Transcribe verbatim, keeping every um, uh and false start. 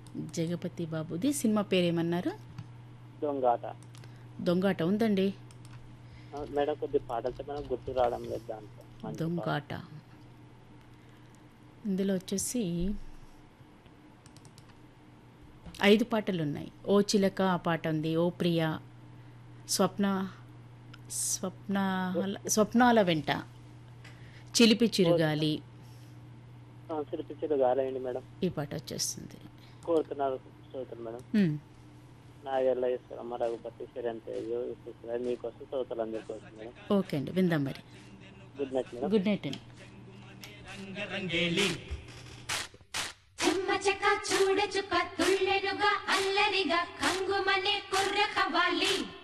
జగపతి బాబుది సినిమా పేరేమన్నారు? దొంగాట. దొంగాట ఉందండి. ఆ, మేడం కొద్ది పాటలు చెప్పిన గుర్తు రావడం లేదు దాంట్లో. మంచి పాట. దొంగాట ఇందులో వచ్చేసి ఐదు పాటలు ఉన్నాయి. ఓ చిలక ఆ పాట ఉంది, ఓ ప్రియ, స్వప్న స్వప్న స్వప్నాల వెంట, చిలిపి చిరుగాలి, ఆ, సిరిపిచ్చిరు గాలేయండి మేడం. ఈ పాట వచ్చేస్తుంది. కోరుతున్నారు శ్రోతలు మేడం. మ్, నాగేళ్ళ ఈశ్వరమ్మ, రఘుపతి, శరణ్ తేజు, సుశీల మీకోసం శ్రోతలు అందరి కోసం మేడం. ఓకే అండి, విందాం మరి. Good night madam. Good night అండి. చెమ్మ చెక్క చూడ చుక్క తుళ్ళెనుగా అల్లరిగా కంగుమనే కుర్ర కవాలి